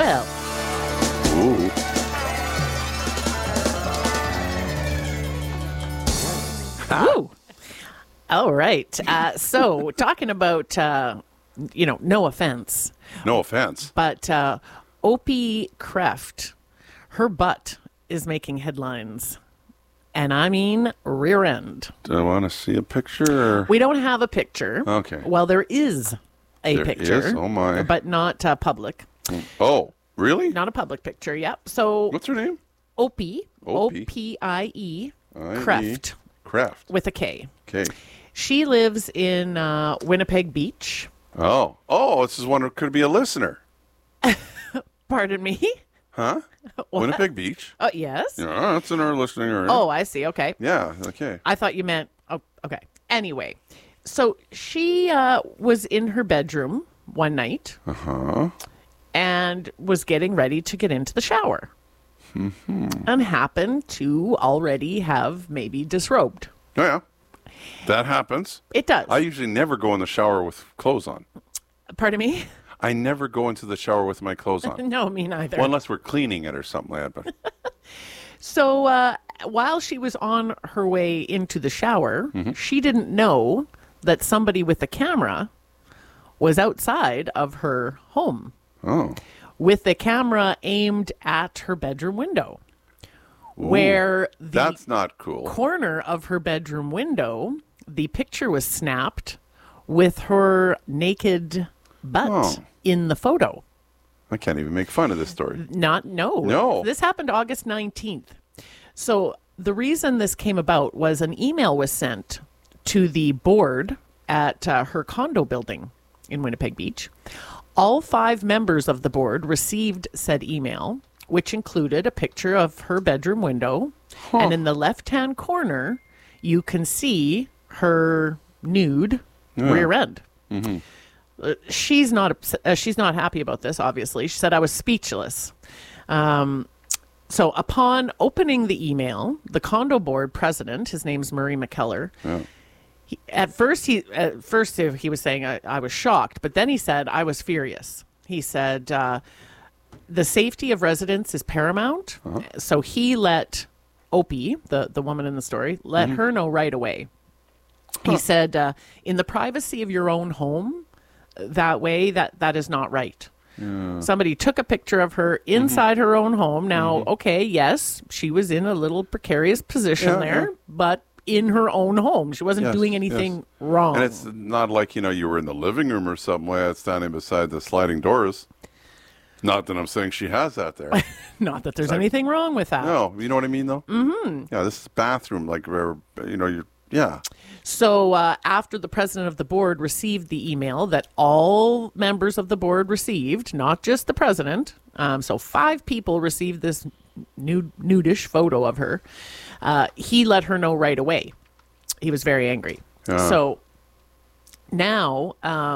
12. Ooh. Woo. All right. So talking about, no offense, No offense. but Opie Kreft, her butt is making headlines. And I mean rear end. Do I want to see a picture? Or? We don't have a picture. Okay. Well, there is a There picture. is? Oh, my. But not public. Oh, really? Not a public picture, yep. So What's her name? Opie, Opie. Opie I-E. Kreft, Kraft. with a K. Okay. She lives in Winnipeg Beach. Oh, this is one who could be a listener. Pardon me? Huh? Winnipeg Beach? Yes. Yeah, that's in our listening area. Oh, I see. Okay. Yeah, okay. I thought you meant, okay. Anyway, so she was in her bedroom one night and was getting ready to get into the shower and happened to already have maybe disrobed. Oh, yeah. That happens. It does. I usually never go in the shower with clothes on. Pardon me? I never go into the shower with my clothes on. No, me neither. Well, unless we're cleaning it or something like that. But So while she was on her way into the shower, she didn't know that somebody with a camera was outside of her home oh, with the camera aimed at her bedroom window, where the that's not cool. corner of her bedroom window, the picture was snapped with her naked butt in the photo. I can't even make fun of this story. No. This happened August 19th. So the reason this came about was an email was sent to the board at her condo building in Winnipeg Beach. All 5 members of the board received said email, which included a picture of her bedroom window. And in the left-hand corner, you can see her nude rear end. She's not happy about this, obviously. She said, I was speechless. So upon opening the email, the condo board president, his name's Murray McKellar, at first he was saying, I was shocked, but then he said, I was furious. He said, the safety of residents is paramount. So he let Opie, the woman in the story, let her know right away. He said, in the privacy of your own home, that way, that is not right. Somebody took a picture of her inside her own home. Now, okay, yes, she was in a little precarious position there, but in her own home. She wasn't doing anything wrong. And it's not like, you were in the living room or something like that, standing beside the sliding doors. Not that I'm saying she has that there. Not that there's anything wrong with that. No, you know what I mean, though? Mm-hmm. Yeah, this is bathroom, like, where, yeah. So after the president of the board received the email that all members of the board received, not just the president, so 5 people received this nudish photo of her, he let her know right away. He was very angry. So now,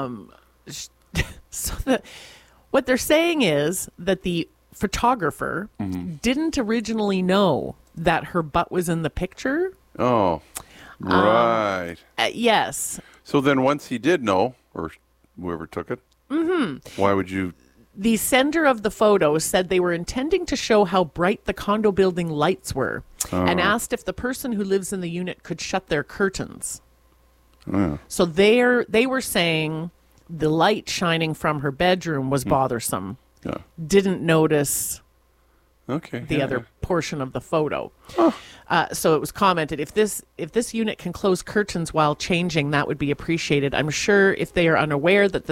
what they're saying is that the photographer didn't originally know that her butt was in the picture. Oh, right. Yes. So then once he did know, or whoever took it, why would you... The sender of the photo said they were intending to show how bright the condo building lights were and asked if the person who lives in the unit could shut their curtains. So they were saying the light shining from her bedroom was bothersome. Yeah. Didn't notice the other portion of the photo. So it was commented, if this unit can close curtains while changing, that would be appreciated. I'm unsure if they are unaware if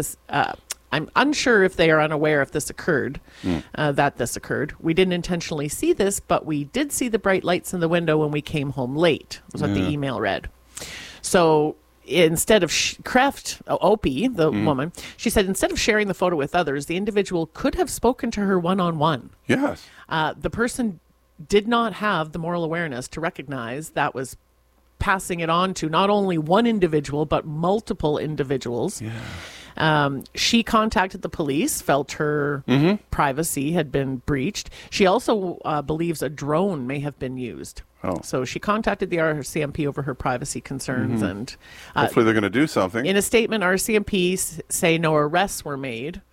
this occurred, that this occurred. We didn't intentionally see this, but we did see the bright lights in the window when we came home late, was what the email read. So instead of Opie, the woman, she said instead of sharing the photo with others, the individual could have spoken to her one-on-one. Yes. The person did not have the moral awareness to recognize that was passing it on to not only one individual, but multiple individuals. Yeah. She contacted the police, felt her privacy had been breached. She also believes a drone may have been used. Oh. So she contacted the RCMP over her privacy concerns. And hopefully they're going to do something. In a statement, RCMP say no arrests were made.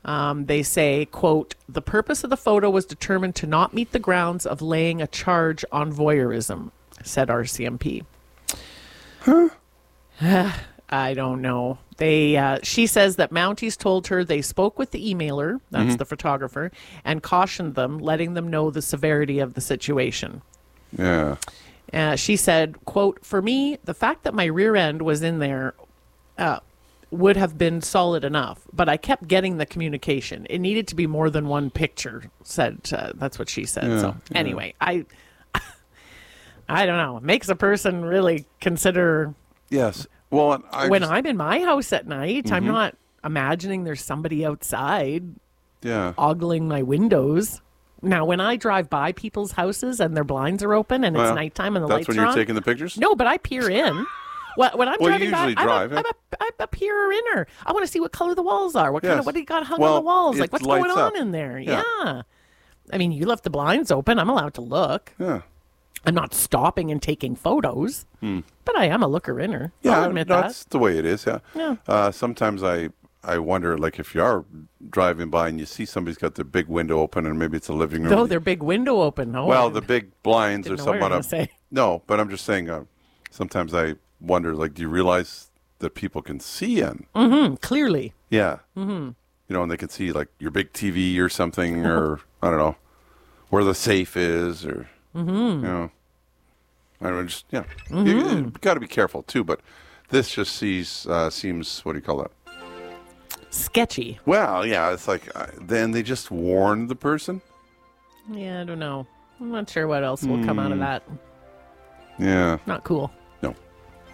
They say, quote, the purpose of the photo was determined to not meet the grounds of laying a charge on voyeurism, said RCMP. Huh? I don't know. She says that Mounties told her they spoke with the emailer, that's the photographer, and cautioned them, letting them know the severity of the situation. Yeah. She said, quote, for me, the fact that my rear end was in there would have been solid enough, but I kept getting the communication. It needed to be more than one picture, that's what she said. Yeah, so anyway, I don't know. It makes a person really consider... Yes. Well, when I'm in my house at night, I'm not imagining there's somebody outside ogling my windows. Now, when I drive by people's houses and their blinds are open and it's nighttime and the lights are on. That's when you're taking the pictures? No, but I peer in. When I'm driving by, drive, I'm a peerer inner. I want to see what color the walls are. What do you got hung on the walls? Like, what's going on in there? Yeah. I mean, you left the blinds open. I'm allowed to look. Yeah. I'm not stopping and taking photos, but I am a looker-inner. Yeah, I'll admit that's the way it is, yeah. Sometimes I wonder, like, if you are driving by and you see somebody's got their big window open and maybe it's a living room. No, their big window open. No. Well, the big blinds are somewhat up. No, but I'm just saying, sometimes I wonder, like, do you realize that people can see in? Mm-hmm, clearly. Yeah. Mm-hmm. You know, and they can see, like, your big TV or something, or, I don't know, where the safe is, or... you know, I don't know, just you got to be careful too. But this just seems what do you call that? Sketchy. Well, yeah, it's like then they just warn the person. Yeah, I don't know. I'm not sure what else will come out of that. Yeah, not cool.